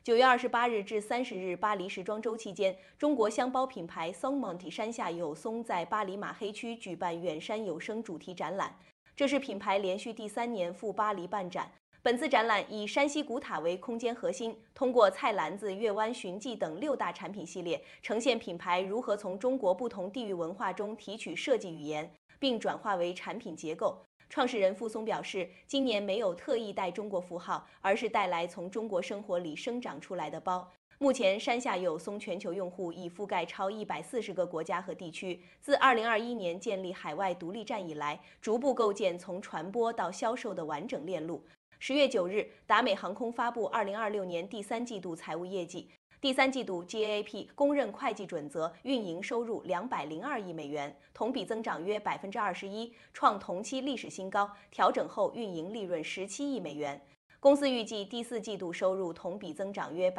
9月28日至30日巴黎时装周期间，中国箱包品牌 Songmonti 山下有松在巴黎马黑区举办远山有声主题展览，这是品牌连续第3年赴巴黎办展。本次展览以山西古塔为空间核心，通过菜篮子、月湾寻迹等6大产品系列，呈现品牌如何从中国不同地域文化中提取设计语言，并转化为产品结构。创始人傅松表示，今年没有特意带中国符号，而是带来从中国生活里生长出来的包。目前，山下有松全球用户已覆盖超140个国家和地区。自2021年建立海外独立站以来，逐步构建从传播到销售的完整链路。10月9日，达美航空发布2026年第3季度财务业绩。第3季度 GAAP 公认会计准则运营收入202亿美元，同比增长约21%，创同期历史新高。调整后运营利润17亿美元。公司预计第4季度收入同比增长约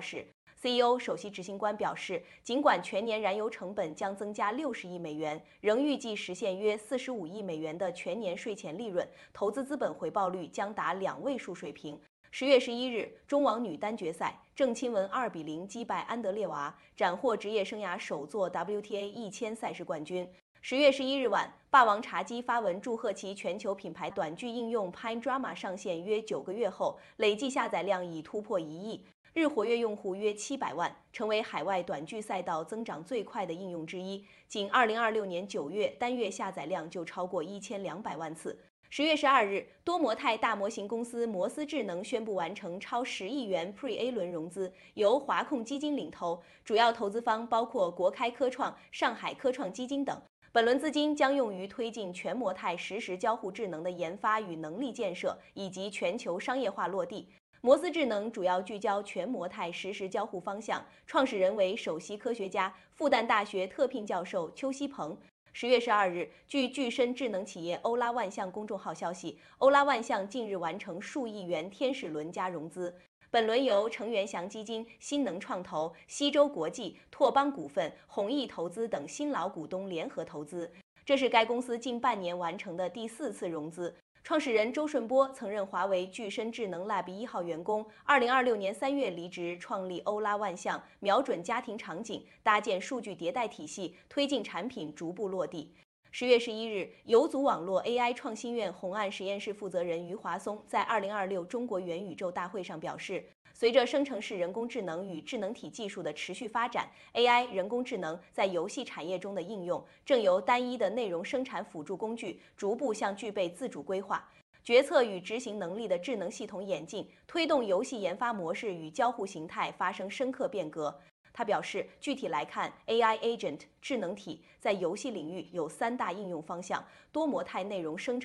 20%。CEO 首席执行官表示，尽管全年燃油成本将增加60亿美元，仍预计实现约45亿美元的全年税前利润，投资资本回报率将达2位数水平。10月11日，中网女单决赛，郑钦文2-0击败安德烈娃，斩获职业生涯首座 WTA 1000赛事冠军。10月11日晚，霸王茶姬发文祝贺其全球品牌短剧应用 Pine Drama 上线约9个月后，累计下载量已突破1亿，日活跃用户约700万，成为海外短剧赛道增长最快的应用之一。仅2026年9月，单月下载量就超过1200万次。10月12日，多模态大模型公司摩斯智能宣布完成超10亿元 Pre-A 轮融资，由华控基金领投，主要投资方包括国开科创、上海科创基金等。本轮资金将用于推进全模态实时交互智能的研发与能力建设，以及全球商业化落地。摩斯智能主要聚焦全模态实时交互方向，创始人为首席科学家、复旦大学特聘教授邱锡鹏。10月12日，据具身智能企业欧拉万象公众号消息，欧拉万象近日完成数亿元天使轮加融资。本轮由程元祥基金、新能创投、西周国际、拓邦股份、弘毅投资等新老股东联合投资。这是该公司近半年完成的第4次融资。创始人周顺波曾任华为具身智能 Lab 1号员工，2026年3月离职，创立欧拉万象，瞄准家庭场景，搭建数据迭代体系，推进产品逐步落地。10月11日，游族网络 AI 创新院红岸实验室负责人余华松在2026中国元宇宙大会上表示，随着生成式人工智能与智能体技术的持续发展 ，AI 人工智能在游戏产业中的应用正由单一的内容生产辅助工具逐步向具备自主规划、决策与执行能力的智能系统演进，推动游戏研发模式与交互形态发生深刻变革。他表示，具体来看 ，AI Agent 智能体在游戏领域有3大应用方向：多模态内容生成。